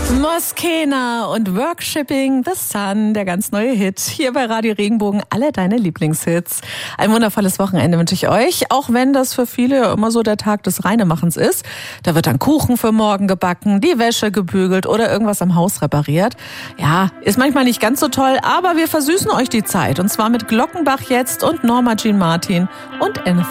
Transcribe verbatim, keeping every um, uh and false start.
Moskena und Workshipping the Sun, der ganz neue Hit. Hier bei Radio Regenbogen, alle deine Lieblingshits. Ein wundervolles Wochenende wünsche ich euch, auch wenn das für viele immer so der Tag des Reinemachens ist. Da wird dann Kuchen für morgen gebacken, die Wäsche gebügelt oder irgendwas am Haus repariert. Ja, ist manchmal nicht ganz so toll, aber wir versüßen euch die Zeit. Und zwar mit Glockenbach jetzt und Norma Jean Martin und N